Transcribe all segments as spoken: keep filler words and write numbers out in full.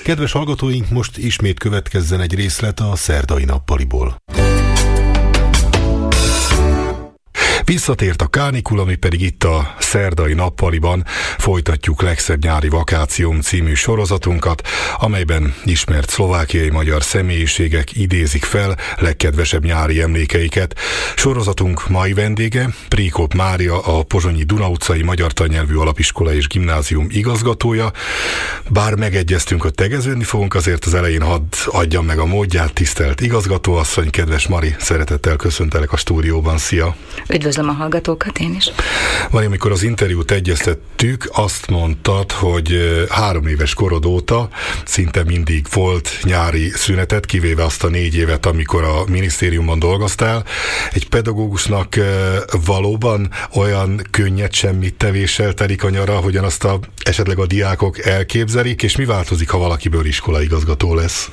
Kedves hallgatóink, most ismét következzen egy részlet a szerdai nappaliból. Visszatért a kánikula, mi pedig itt a szerdai nappaliban folytatjuk Legszebb nyári vakációm című sorozatunkat, amelyben ismert szlovákiai magyar személyiségek idézik fel legkedvesebb nyári emlékeiket. Sorozatunk mai vendége Príkop Mária, a pozsonyi Duna utcai magyar tannyelvű alapiskola és gimnázium igazgatója. Bár megegyeztünk, hogy tegeződni fogunk, azért az elején hadd adjam meg a módját. Tisztelt igazgatóasszony, kedves Mari, szeretettel köszöntelek a stúdióban. Szia! Üdvözlöm a hallgatókat, én is. Mari, amikor az interjút egyeztettük, azt mondtad, hogy három éves korod óta szinte mindig volt nyári szünetet, kivéve azt a négy évet, amikor a minisztériumban dolgoztál. Egy pedagógusnak valóban olyan könnyed semmit tevéssel telik a nyara, hogyan azt a, esetleg a diákok elképzelik, és mi változik, ha valakiből iskolaigazgató lesz?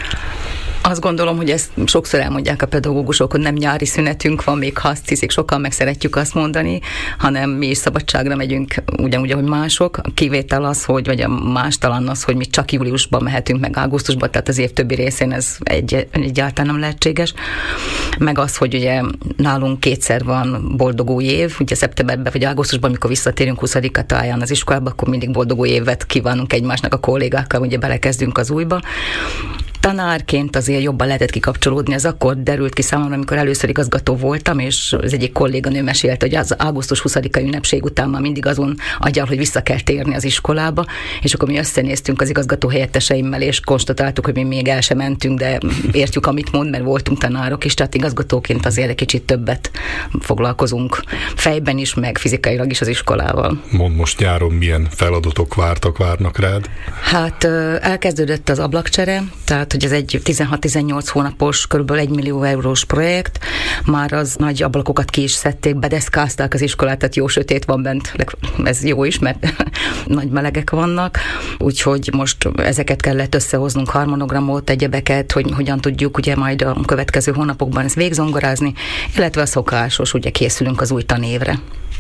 Azt gondolom, hogy ezt sokszor elmondják a pedagógusok, hogy nem nyári szünetünk van, még ha azt hiszik, sokan meg szeretjük azt mondani, hanem mi is szabadságra megyünk ugyanúgy, ahogy mások. A kivétel az, hogy, vagy a más talán az, hogy mi csak júliusban mehetünk, meg augusztusban, tehát az év többi részén ez egy, egyáltalán nem lehetséges. Meg az, hogy ugye nálunk kétszer van boldog új év, ugye szeptemberben vagy augusztusban, amikor visszatérünk huszadika táján az iskolába, akkor mindig boldog új évet kívánunk egymásnak a kollégákkal, ugye belekezdünk az újba. Tanárként azért jobban lehetett kikapcsolódni, ez akkor derült ki számomra, amikor először igazgató voltam, és az egyik kolléganő mesélte, hogy az augusztus huszadikai ünnepség után már mindig azon agyal, hogy vissza kell térni az iskolába, és akkor mi összenéztünk az igazgató helyetteseimmel, és konstatáltuk, hogy mi még el sem mentünk, de értjük, amit mond, mert voltunk tanárok is, tehát igazgatóként azért egy kicsit többet foglalkozunk fejben is, meg fizikailag is az iskolával. Mondd, most nyáron milyen feladatok vártak, várnak rád? Hát elkezdődött az ablakcsere, tehát hogy ez egy tizenhat-tizennyolc hónapos, körülbelül egy millió eurós projekt. Már az nagy ablakokat ki is szedték, bedeszkázták az iskolát, tehát jó sötét van bent. Ez jó is, mert nagy melegek vannak. Úgyhogy most ezeket kellett összehoznunk, harmonogramot, egyebeket, hogy hogyan tudjuk ugye majd a következő hónapokban ezt végzongorázni, illetve a szokásos, ugye készülünk az új tanévre.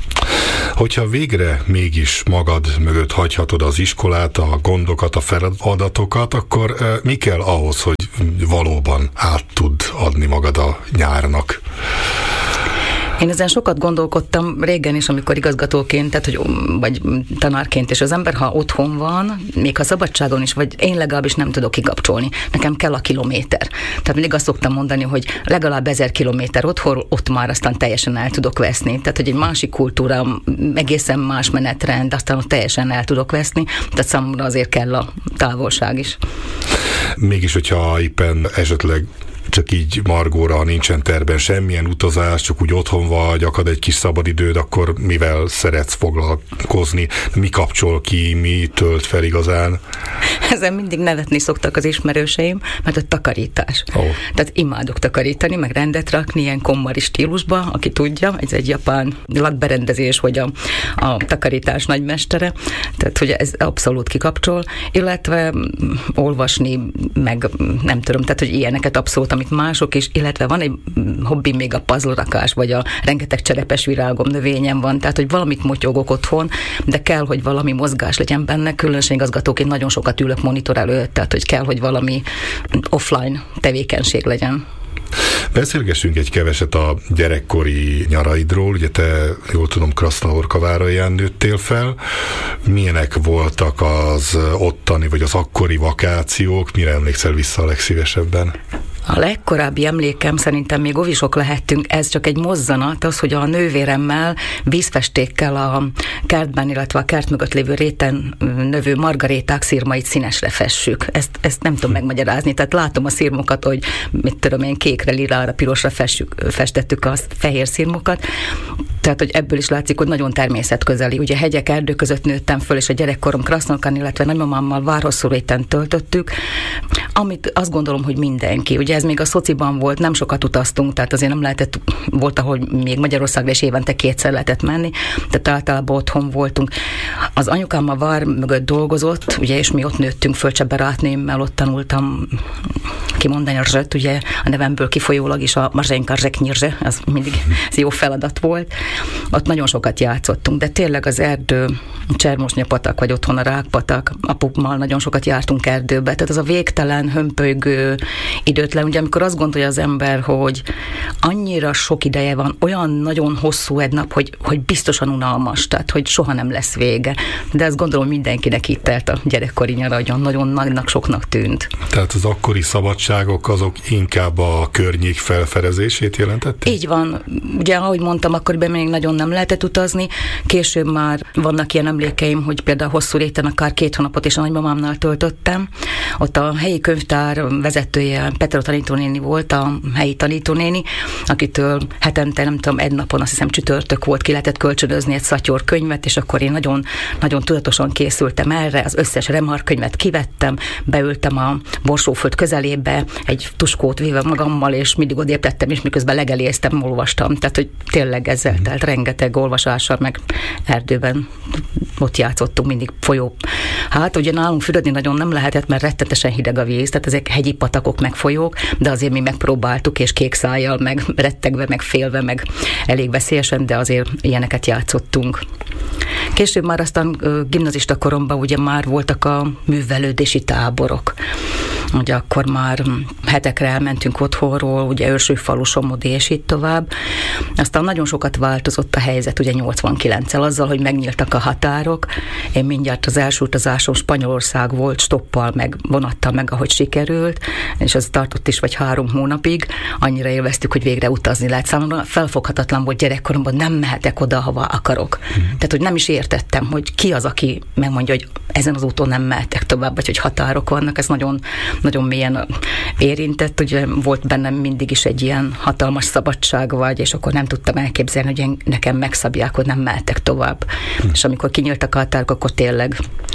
Hogyha végre mégis magad mögött hagyhatod az iskolát, a gondokat, a feladatokat, akkor mi kell ahhoz, hogy valóban át tud adni magad a nyárnak? Én ezen sokat gondolkodtam régen is, amikor igazgatóként, tehát, hogy, vagy tanárként, és az ember, ha otthon van, még ha szabadságon is, vagy én legalábbis nem tudok kikapcsolni. Nekem kell a kilométer. Tehát mindig azt szoktam mondani, hogy legalább ezer kilométer otthon, ott már aztán teljesen el tudok veszni. Tehát, hogy egy másik kultúra, egészen más menetrend, aztán ott teljesen el tudok veszni. Tehát számomra azért kell a távolság is. Mégis, hogyha éppen esetleg csak így margóra, ha nincsen terben semmilyen utazás, csak úgy otthon vagy, akad egy kis szabadidőd, akkor mivel szeretsz foglalkozni? Mi kapcsol ki, mi tölt fel igazán? Ezen mindig nevetni szoktak az ismerőseim, mert a takarítás. Oh. Tehát imádok takarítani, meg rendet rakni, ilyen kommari stílusba, aki tudja, ez egy japán lakberendezés, vagy a, a takarítás nagymestere, tehát hogy ez abszolút kikapcsol, illetve olvasni, meg nem tudom, tehát hogy ilyeneket abszolút, amit mások is, illetve van egy hobbi még a puzzle rakás, vagy a rengeteg cserepes virágom, növényem van, tehát hogy valamit motyogok otthon, de kell, hogy valami mozgás legyen benne, különösen igazgatóként nagyon sokat ülök monitor előtt, tehát hogy kell, hogy valami offline tevékenység legyen. Beszélgessünk egy keveset a gyerekkori nyaraidról, ugye te, jól tudom, Krasznahorkaváraján nőttél fel. Milyenek voltak az ottani, vagy az akkori vakációk? Mire emlékszel vissza a legszívesebben? A legkorábbi emlékem, szerintem még ovisok lehettünk, ez csak egy mozzanat, az, hogy a nővéremmel vízfestékkel a kertben, illetve a kert mögött lévő réten növő margaréták szirmait színesre fessük. Ezt, ezt nem tudom megmagyarázni, tehát látom a szirmokat, hogy mit tudom én, kékre, lilára, pirosra fessük, festettük a fehér szirmokat, tehát hogy ebből is látszik, hogy nagyon természetközeli. Ugye hegyek, erdő között nőttem föl, és a gyerekkorom Krasznahorkán, illetve nagymamámmal Várhosszú réten töltöttük, amit azt gondolom, hogy mindenki. Ugye ez még a szociban volt, nem sokat utaztunk, tehát azért nem lehetett, volt, ahol még Magyarországra is évente kétszer lehetett menni, tehát általában otthon voltunk. Az anyukám a Vár mögött dolgozott, ugye, és mi ott nőttünk föl Cseberátnémmel, ott tanultam kimondani a zsöt, ugye a nevemből kifolyólag is a Marzsenka Zseknyirze, az mindig ez jó feladat volt. Ott nagyon sokat játszottunk, de tényleg az erdő, Csermosnyapatak, vagy otthon a Rákpatak, apukmal nagyon sokat jártunk erdőbe, tehát az a végtelen, hömpölygő, időtlen, ugye amikor azt gondolja az ember, hogy annyira sok ideje van, olyan nagyon hosszú egy nap, hogy, hogy biztosan unalmas, tehát hogy soha nem lesz vége. De ezt gondolom mindenkinek itt telt a gyerekkori nyara, nagyon nagynak soknak tűnt. Tehát az akkori szabadságok azok inkább a környék felfedezését jelentették? Így van. Ugye, ahogy mondtam, akkoriban még nagyon nem lehetett utazni. Később már vannak ilyen emlékeim, hogy például hosszú réten akár két hónapot is a nagymamámnál töltöttem. Ott a helyi könyvtár vezetője, Petra tanítónéni volt, a helyi tanítónéni, akitől hetente, nem tudom, egy napon, azt hiszem csütörtök volt, ki lehetett kölcsönözni egy szatyor könyvet, és akkor én nagyon, nagyon tudatosan készültem erre, az összes Remarque könyvet kivettem, beültem a Borsóföld közelébe, egy tuskót véve magammal, és mindig odébb tettem, és miközben legeléztem, olvastam. Tehát, hogy tényleg ezzel mm. telt rengeteg olvasással, meg erdőben ott játszottunk mindig folyó. Hát ugye nálunk fürödni nagyon nem lehetett, mert rettetesen hideg a víz, tehát ezek hegyi patakok, meg folyók, de azért mi megpróbáltuk, és kék szájjal, meg rettegve, meg félve, meg elég veszélyesen, de azért ilyeneket játszottunk. Később már aztán gimnazista koromban ugye már voltak a művelődési táborok. Ugye akkor már hetekre elmentünk otthonról, ugye Őrsőfalu, Somodi és így tovább. Aztán nagyon sokat változott a helyzet, ugye nyolcvankilenccel, azzal, hogy megnyíltak a határok. Én mindjárt az első utazásom Spanyolország volt, stoppal, meg vonattal meg, ahogy sikerült, és ez tartott is vagy három hónapig. Annyira élveztük, hogy végre utazni lehet. Számomra felfoghatatlan volt gyerekkoromban, nem mehetek oda, hova akarok. Mm. Tehát, hogy nem is értettem, hogy ki az, aki megmondja, hogy ezen az úton nem mehetek tovább, vagy hogy határok vannak. Ez nagyon, nagyon mélyen érintett, ugye volt bennem mindig is egy ilyen hatalmas szabadság vagy, és akkor nem tudtam elképzelni, hogy én, nekem megszabják, hogy nem mehetek tovább. Hm. És amikor kinyíltak a határok, akkor tényleg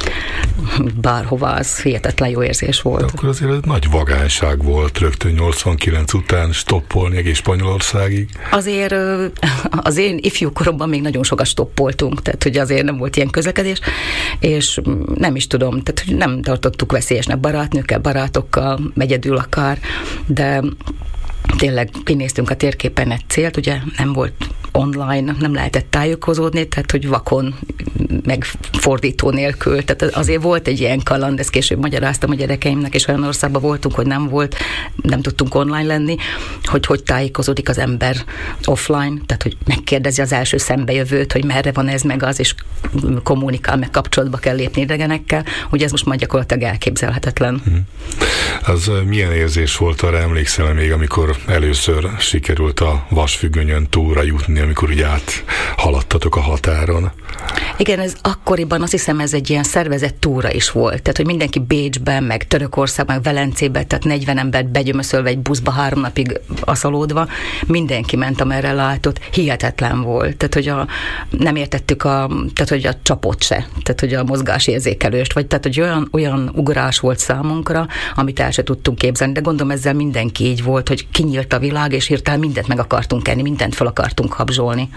bárhova, az hihetetlen jó érzés volt. De akkor azért nagy vagányság volt rögtön nyolcvankilenc után stoppolni egész Spanyolországig. Azért az én ifjú koromban még nagyon sokat stoppoltunk, tehát hogy azért nem volt ilyen közlekedés, és nem is tudom, tehát hogy nem tartottuk veszélyesnek barátnőkkel, barátokkal, egyedül akár, de tényleg kinéztünk a térképen egy célt, ugye nem volt online, nem lehetett tájékozódni, tehát hogy vakon, meg fordító nélkül. Tehát azért volt egy ilyen kaland, ezt később magyaráztam a gyerekeimnek, és olyan országban voltunk, hogy nem volt, nem tudtunk online lenni, hogy hogy tájékozódik az ember offline, tehát hogy megkérdezi az első szembejövőt, hogy merre van ez, meg az, és kommunikál, meg kapcsolatba kell lépni idegenekkel. Ugye ez most már gyakorlatilag elképzelhetetlen. Hmm. Az milyen érzés volt, arra emlékszel még, amikor először sikerült a vasfüggönyön túlra jutni, amikor ugye áthaladtatok a határon? Igen, ez akkoriban azt hiszem ez egy ilyen szervezett túra is volt. Tehát, hogy mindenki Bécsben, meg Törökországban, meg Velencében, tehát negyven embert begyömöszölve egy buszba három napig aszalódva, mindenki ment, amerre látott, hihetetlen volt. Tehát, hogy a, nem értettük a, tehát, hogy a csapot se, tehát, hogy a mozgásérzékelőst, vagy tehát, hogy olyan, olyan ugrás volt számunkra, amit el se tudtunk képzelni, de gondolom ezzel mindenki így volt, hogy kinyílt a világ, és hirtelen mindent meg akartunk enni, mindent fel akartunk habzsolni.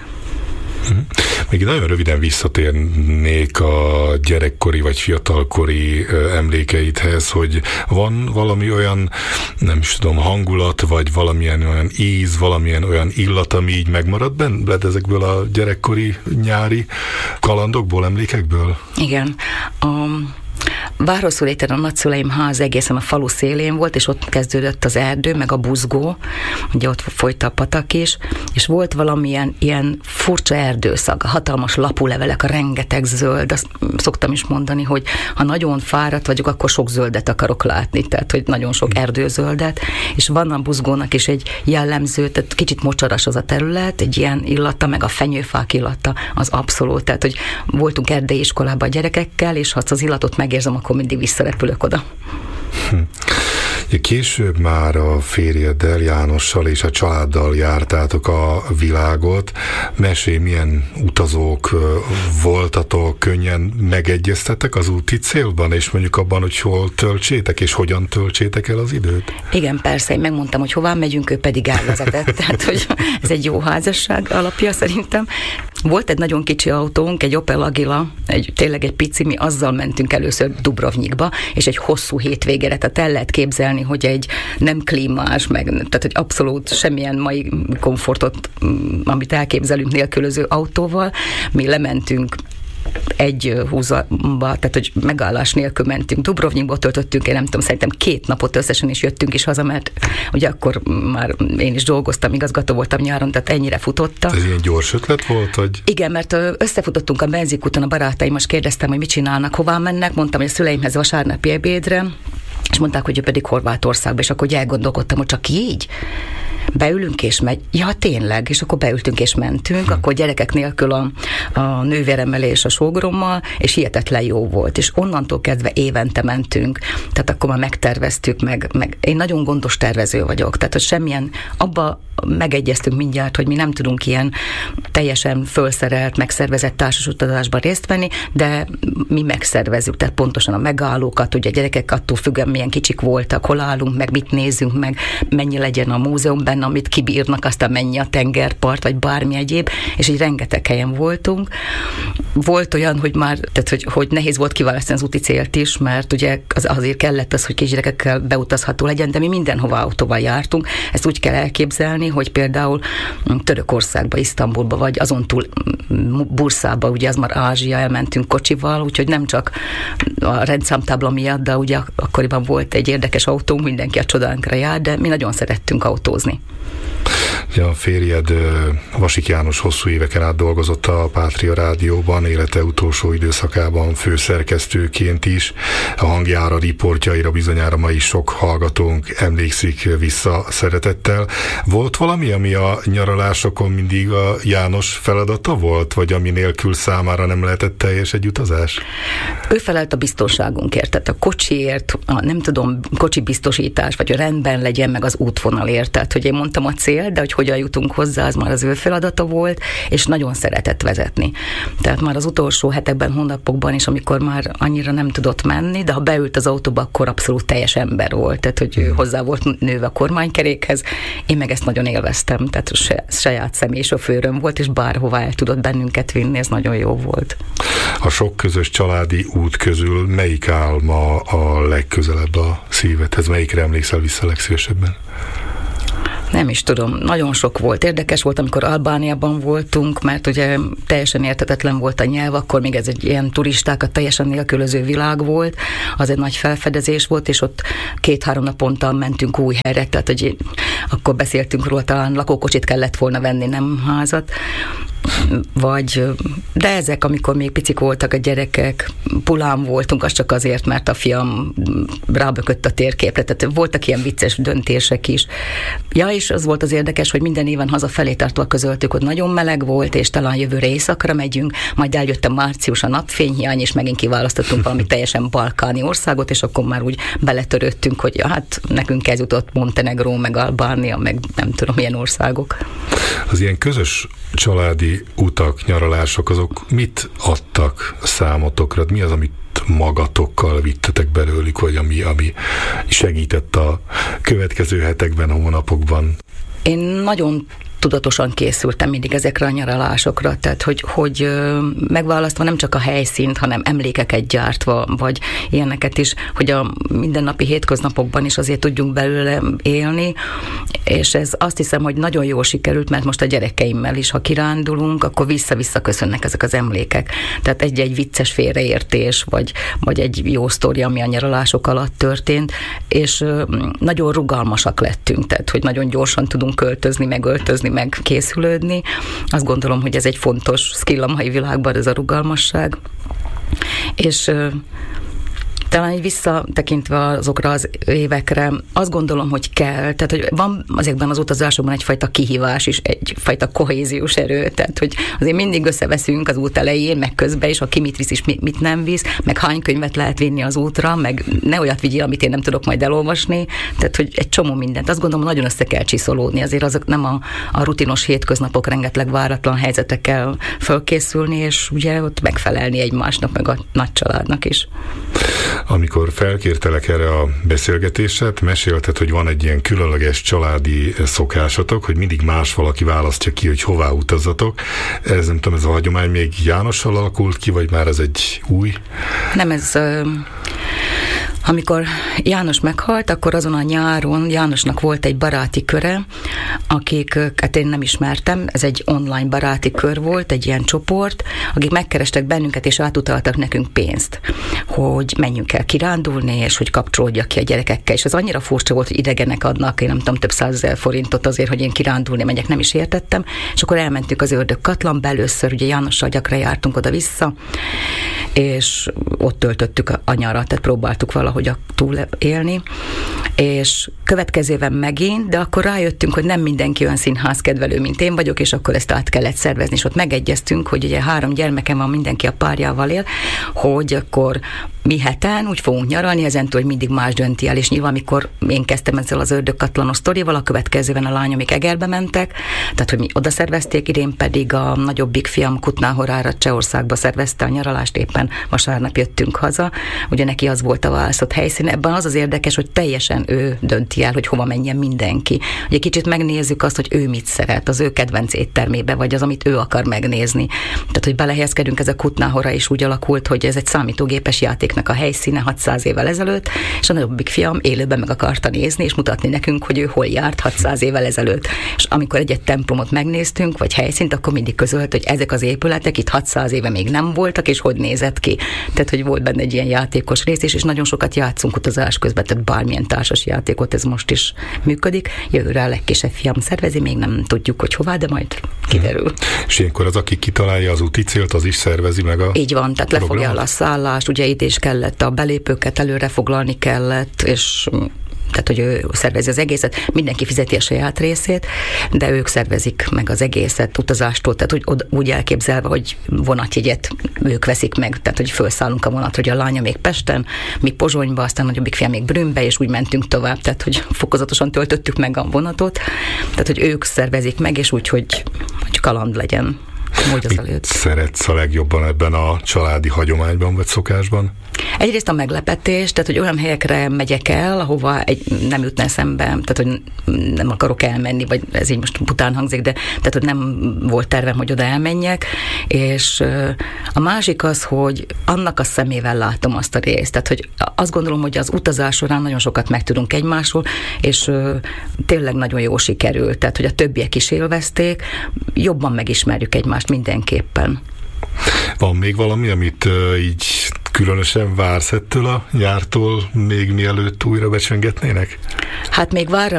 Még nagyon röviden visszatérnék a gyerekkori vagy fiatalkori emlékeidhez, hogy van valami olyan, nem is tudom, hangulat, vagy valamilyen olyan íz, valamilyen olyan illat, ami így megmaradt benned ezekből a gyerekkori nyári kalandokból, emlékekből? Igen. Um... Várhosszúréten a nagyszüleim ház egészen a falu szélén volt, és ott kezdődött az erdő, meg a buzgó, ugye ott folyt a patak is, és volt valamilyen ilyen furcsa erdőszag, hatalmas lapúlevelek, a rengeteg zöld, azt szoktam is mondani, hogy ha nagyon fáradt vagyok, akkor sok zöldet akarok látni, tehát hogy nagyon sok erdőzöldet, és van a buzgónak is egy jellemző, tehát kicsit mocsaras az a terület, egy ilyen illata, meg a fenyőfák illata, az abszolút, tehát hogy voltunk erdei iskolában a gyerekekkel, és ha az illatot megérzem, akkor mindig visszarepülök oda. Hm. Később már a férjeddel, Jánossal és a családdal jártátok a világot. Mesélj, milyen utazók voltatok, könnyen megegyeztetek az úti célban, és mondjuk abban, hogy hol töltsétek, és hogyan töltsétek el az időt? Igen, persze, én megmondtam, hogy hová megyünk, ő pedig elvezetett, tehát hogy ez egy jó házasság alapja szerintem. Volt egy nagyon kicsi autónk, egy Opel Agila, egy, tényleg egy pici, mi azzal mentünk először Dubrovnikba, és egy hosszú hétvégére, tehát el lehet képzelni, elképzelni, hogy egy nem klímás, meg, tehát hogy abszolút semmilyen mai komfortot, amit elképzelünk nélkülöző autóval, mi lementünk egy húzamba, tehát hogy megállás nélkül mentünk. Dubrovnikból töltöttünk, én nem tudom, szerintem két napot összesen is jöttünk is haza, mert ugye akkor már én is dolgoztam, igazgató voltam nyáron, tehát ennyire futotta. Ez ilyen gyors ötlet volt, hogy? Igen, mert összefutottunk a benzinkúton, a barátaim, most kérdeztem, hogy mit csinálnak, hová mennek, mondtam, hogy a szüleimhez vasárnapi ebédre, és mondták, hogy ő pedig Horvátországba, és akkor elgondolkodtam, hogy csak így beülünk és megy. Ja, tényleg, és akkor beültünk és mentünk, hm. akkor gyerekek nélkül a, a nővéremmel és a sógrommal, és hihetetlen jó volt, és onnantól kezdve évente mentünk, tehát akkor már megterveztük, meg, meg én nagyon gondos tervező vagyok, tehát hogy semmilyen, abba megegyeztünk mindjárt, hogy mi nem tudunk ilyen teljesen fölszerelt, megszervezett társasutazásban részt venni, de mi megszervezzük, tehát pontosan a megállókat, ugye a gyerekek attól függően milyen kicsik voltak, hol állunk, meg mit nézünk meg, mennyi legyen a múzeum benne, amit kibírnak, aztán mennyi a tengerpart, vagy bármi egyéb, és így rengeteg helyen voltunk. Volt olyan, hogy már, tehát hogy, hogy nehéz volt kiválasztani az úti célt is, mert ugye az, azért kellett az, hogy kisgyerekekkel beutazható legyen, de mi mindenhova autóval jártunk. Ezt úgy kell elképzelni, hogy például Törökországba, Isztambulba, vagy azon túl Burszába, ugye az már Ázsia, elmentünk kocsival, úgyhogy nem csak a rendszámtábla miatt, de ugye akkoriban volt egy érdekes autónk, mindenki a csodánkra jár, de mi nagyon szerettünk autózni. Ja, a férjed Vasik János hosszú éveken át dolgozott a Pátria Rádióban, élete utolsó időszakában főszerkesztőként is. A hangjára, riportjaira bizonyára ma is sok hallgatónk emlékszik vissza szeretettel. Volt valami, ami a nyaralásokon mindig a János feladata volt, vagy ami nélkül számára nem lehetett teljes egy utazás? Ő felelt a biztonságunkért, tehát a kocsiért, a nem tudom, kocsi biztosítás, vagy a rendben legyen meg az útvonalért. Tehát, hogy én mondtam a cél, de hogy hogyan jutunk hozzá, az már az ő feladata volt, és nagyon szeretett vezetni. Tehát már az utolsó hetekben, hónapokban is, amikor már annyira nem tudott menni, de ha beült az autóba, akkor abszolút teljes ember volt. Tehát, hogy ő hozzá volt nőve a kormánykerékhez, én meg ezt nagyon élveztem. Tehát saját személysofőröm volt, és bárhová el tudott bennünket vinni, ez nagyon jó volt. A sok közös családi út közül melyik álma a legközelebb a szívedhez? Melyikre emlékszel vissza legszívesebben? Nem is tudom, nagyon sok volt. Érdekes volt, amikor Albániában voltunk, mert ugye teljesen érthetetlen volt a nyelv, akkor még ez egy ilyen turistákat teljesen nélkülöző világ volt, az egy nagy felfedezés volt, és ott két-három naponta mentünk új helyre, tehát hogy akkor beszéltünk róla, talán lakókocsit kellett volna venni, nem házat, vagy, de ezek, amikor még picik voltak a gyerekek, Pulán voltunk, az csak azért, mert a fiam rábökött a térképre, tehát voltak ilyen vicces döntések is. Ja, és az volt az érdekes, hogy minden éven hazafelé tartva közöltük, hogy nagyon meleg volt, és talán jövőre éjszakra megyünk, majd eljött a március, a napfényhiány, és megint kiválasztottunk valami teljesen balkáni országot, és akkor már úgy beletörődtünk, hogy ja, hát nekünk ez jutott Montenegró, meg Albánia, meg nem tudom, milyen országok. Az ilyen közös családi utak, nyaralások, azok mit adtak számotokra? Mi az, amit magatokkal vittetek belőlük, vagy ami, ami segített a következő hetekben, hónapokban? Én nagyon tudatosan készültem mindig ezekre a nyaralásokra, tehát hogy, hogy megválasztva nem csak a helyszínt, hanem emlékeket gyártva, vagy ilyeneket is, hogy a mindennapi hétköznapokban is azért tudjunk belőle élni, és ez azt hiszem, hogy nagyon jól sikerült, mert most a gyerekeimmel is, ha kirándulunk, akkor vissza-vissza köszönnek ezek az emlékek. Tehát egy-egy vicces félreértés, vagy, vagy egy jó sztori, ami a nyaralások alatt történt, és nagyon rugalmasak lettünk, tehát hogy nagyon gyorsan tudunk költözni, megöltözni, meg készülődni. Azt gondolom, hogy ez egy fontos skill a mai világban, ez a rugalmasság. És talán így visszatekintve azokra az évekre, azt gondolom, hogy kell, tehát hogy van ezekben az utazásokban egyfajta kihívás is, egyfajta kohéziós erő, tehát hogy azért mindig összeveszünk az út elején, meg közben is, ha ki mit visz és mit nem visz, meg hány könyvet lehet vinni az útra, meg ne olyat vigyél, amit én nem tudok majd elolvasni, tehát hogy egy csomó mindent. Azt gondolom, nagyon össze kell csiszolódni, azért azok nem a, a rutinos hétköznapok, rengeteg váratlan helyzetekkel fölkészülni, és ugye ott megfelelni egymásnak, meg a nagy családnak is. Amikor felkértelek erre a beszélgetésre, mesélted, hogy van egy ilyen különleges családi szokásatok, hogy mindig más valaki választja ki, hogy hová utazzatok. Ez nem tudom, ez a hagyomány még Jánossal alakult ki, vagy már ez egy új? Nem, ez... Uh... Amikor János meghalt, akkor azon a nyáron Jánosnak volt egy baráti köre, akiket én nem ismertem, ez egy online baráti kör volt, egy ilyen csoport, akik megkerestek bennünket, és átutaltak nekünk pénzt, hogy menjünk el kirándulni, és hogy kapcsolódjak ki a gyerekekkel. És ez annyira furcsa volt, hogy idegenek adnak, én nem tudom, több százezer forintot azért, hogy én kirándulni megyek, nem is értettem. És akkor elmentünk az Ördögkatlanba, először ugye Jánossal gyakran jártunk oda-vissza, és ott töltöttük a nyarat, tehát próbáltuk valahogy túlélni, és következő évben megint, de akkor rájöttünk, hogy nem mindenki olyan színházkedvelő, mint én vagyok, és akkor ezt át kellett szervezni, és ott megegyeztünk, hogy ugye három gyermekem van, mindenki a párjával él, hogy akkor mi heten úgy fogunk nyaralni, ezentúl, hogy mindig más dönti el, és nyilván, amikor én kezdtem ezzel az Ördögkatlanos sztorival, a következőben a lányomik Egerbe mentek, tehát, hogy mi oda szervezték, idén pedig a nagyobbik fiam Kutná-Horára Csehországba szervezte a nyaralást, éppen vasárnap jöttünk haza, ugye neki az volt a választott helyszín. Ebben az az érdekes, hogy teljesen ő dönti el, hogy hova menjen mindenki. Ugye kicsit megnézzük azt, hogy ő mit szeret, az ő kedvenc éttermébe, vagy az, amit ő akar megnézni. Tehát, hogy belehelyezkedünk, ez a Kutná-Hora is úgy alakult, hogy ez egy számítógépes játéknak a helyszíne hatszáz évvel ezelőtt, és a nagyobbik fiam élőben meg akarta nézni, és mutatni nekünk, hogy ő hol járt hatszáz évvel ezelőtt. És amikor egy-egy templomot megnéztünk, vagy helyszínt, akkor mindig közölt, hogy ezek az épületek itt hatszáz éve még nem voltak, és hogy nézett ki. Tehát, hogy volt benne egy ilyen játékos rész, és nagyon sokat játszunk utazás közben, tehát bármilyen társas játékot, ez most is működik. Jövőre a legkisebb fiam szervezi, még nem tudjuk, hogy hová, de majd kiderül. Hmm. És ilyenkor az, aki kitalálja az úti célt, az is szervezi meg a Így van, tehát lefogja a szállást, ugye itt is kellett a belépőket előre foglalni kellett, és tehát, hogy ő szervezi az egészet, mindenki fizeti a saját részét, de ők szervezik meg az egészet utazástól, tehát úgy, úgy elképzelve, hogy vonatjegyet ők veszik meg, tehát, hogy felszállunk a vonatra, hogy a lánya még Pesten, mi Pozsonyba, aztán nagyobbik fiam még Brünnbe, és úgy mentünk tovább, tehát, hogy fokozatosan töltöttük meg a vonatot, tehát, hogy ők szervezik meg, és úgy, hogy, hogy kaland legyen. Mit szeretsz a legjobban ebben a családi hagyományban, vagy szokásban? Egyrészt a meglepetés, tehát, hogy olyan helyekre megyek el, ahova egy, nem jutna eszembe, tehát, hogy nem akarok elmenni, vagy ez így most bután hangzik, de tehát, hogy nem volt tervem, hogy oda elmenjek, és a másik az, hogy annak a szemével látom azt a részt, tehát, hogy azt gondolom, hogy az utazás során nagyon sokat megtudunk egymásról, és tényleg nagyon jó sikerült, tehát, hogy a többiek is élvezték, jobban megismerjük egymást mindenképpen. Van még valami, amit uh, így különösen vársz ettől a nyártól, még mielőtt újra becsöngetnének? Hát még vár